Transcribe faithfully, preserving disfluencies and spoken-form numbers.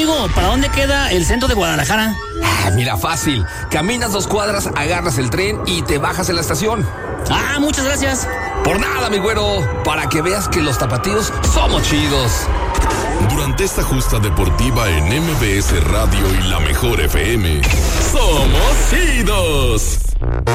amigo, ¿para dónde queda el centro de Guadalajara? Ah, mira, fácil. Caminas dos cuadras, agarras el tren y te bajas en la estación. Ah, muchas gracias. Por nada, mi güero. Para que veas que los tapatíos somos chidos. Durante esta justa deportiva en M B S Radio y la Mejor F M, ¡somos chidos!